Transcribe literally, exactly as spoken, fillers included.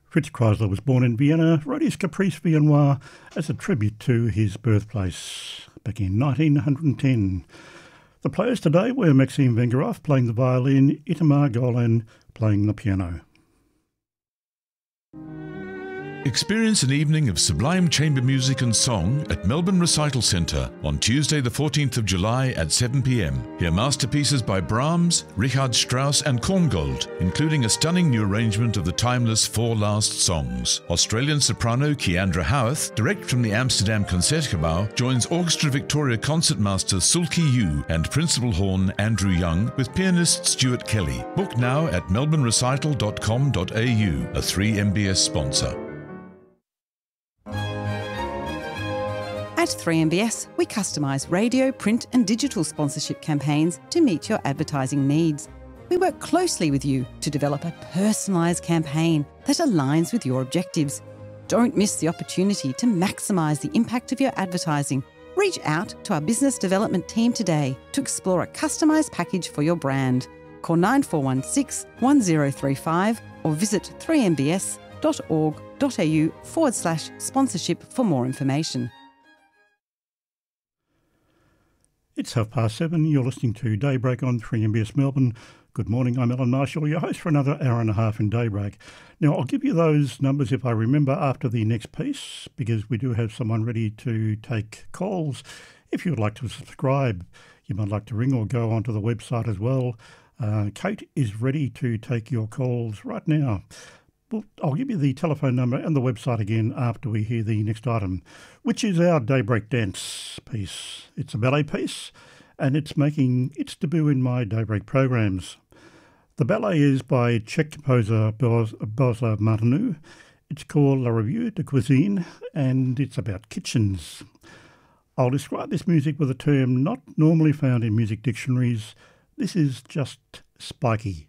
Fritz Kreisler was born in Vienna, wrote his Caprice Viennois as a tribute to his birthplace back in nineteen ten. The players today were Maxim Vengerov playing the violin, Itamar Golan playing the piano. Experience an evening of sublime chamber music and song at Melbourne Recital Centre on Tuesday the fourteenth of July at seven p m. Hear masterpieces by Brahms, Richard Strauss and Korngold, including a stunning new arrangement of the timeless Four Last Songs. Australian soprano Keandra Howarth, direct from the Amsterdam Concertgebouw, joins Orchestra Victoria concertmaster Sulki Yu and principal horn Andrew Young with pianist Stuart Kelly. Book now at melbourne recital dot com dot a u, a three M B S sponsor. At three M B S, we customise radio, print and digital sponsorship campaigns to meet your advertising needs. We work closely with you to develop a personalised campaign that aligns with your objectives. Don't miss the opportunity to maximise the impact of your advertising. Reach out to our business development team today to explore a customised package for your brand. Call nine four one six, one zero three five or visit three m b s dot org dot a u forward slash sponsorship for more information. It's half past seven. You're listening to Daybreak on three M B S Melbourne. Good morning. I'm Alan Marshall, your host for another hour and a half in Daybreak. Now, I'll give you those numbers if I remember after the next piece, because we do have someone ready to take calls. If you would like to subscribe, you might like to ring or go onto the website as well. Uh, Kate is ready to take your calls right now. Well, I'll give you the telephone number and the website again after we hear the next item, which is our Daybreak Dance piece. It's a ballet piece, and it's making its debut in my Daybreak programs. The ballet is by Czech composer Božidar Martinů. It's called La Revue de Cuisine, and it's about kitchens. I'll describe this music with a term not normally found in music dictionaries. This is just spiky.